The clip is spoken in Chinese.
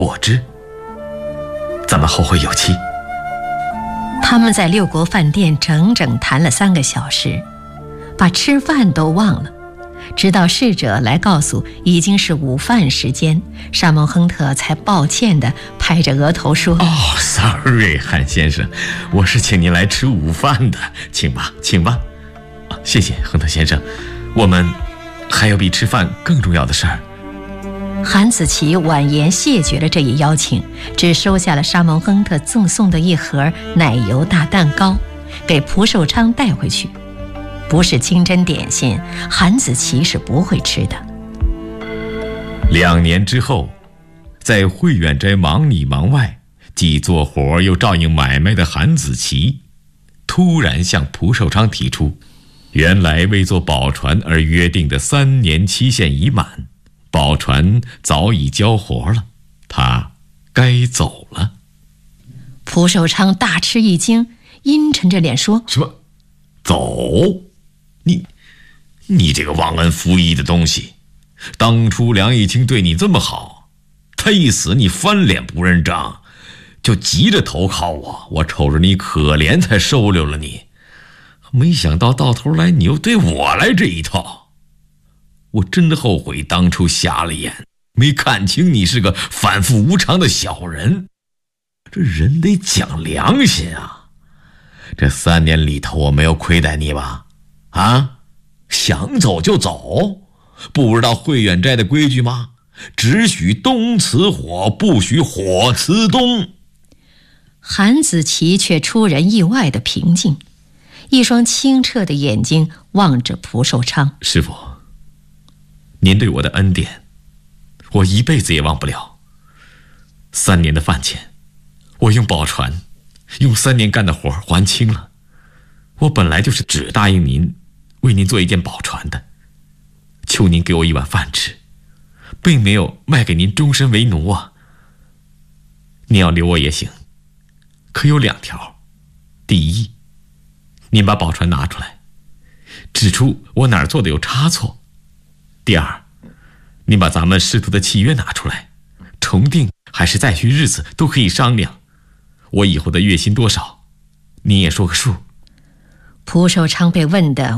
我知，咱们后会有期。 他们在六国饭店整整谈了3个小时，把吃饭都忘了。直到侍者来告诉已经是午饭时间，沙蒙亨特才抱歉地拍着额头说 ：“sorry， 韩先生，我是请您来吃午饭的，请吧，请吧。谢谢，亨特先生，我们还有比吃饭更重要的事儿。” 韩子琪婉言谢绝了这一邀请，只收下了沙蒙亨特赠送的一盒奶油大蛋糕，给蒲寿昌带回去。不是清真点心，韩子琪是不会吃的。 2年之后，在慧远斋忙里忙外，既做活又照应买卖的韩子琪，突然向蒲寿昌提出，原来为做宝船而约定的3年期限已满，宝船早已交活了，他该走了。 蒲寿昌大吃一惊，阴沉着脸说：“ 什么？走？你这个忘恩负义的东西！当初梁义清对你这么好，他一死你翻脸不认账，就急着投靠我，我瞅着你可怜才收留了你，没想到到头来你又对我来这一套。我真后悔当初瞎了眼，没看清你是个反复无常的小人。这人得讲良心啊！这3年里头我没有亏待你吧？啊，想走就走，不知道慧远斋的规矩吗？只许冬辞火，不许火辞冬。 韩子琪却出人意外的平静，一双清澈的眼睛望着蒲寿昌：“ 师父，您对我的恩典，我一辈子也忘不了。3年的饭钱，我用宝船，用3年干的活还清了。我本来就是只答应您，为您做一件宝船的，求您给我1碗饭吃，并没有卖给您终身为奴啊。您要留我也行，可有2条。第一，您把宝船拿出来，指出我哪儿做的有差错。第二，您把咱们师徒的契约拿出来，重定还是再续日子都可以商量。我以后的月薪多少，您也说个数。” 蒲寿昌被问得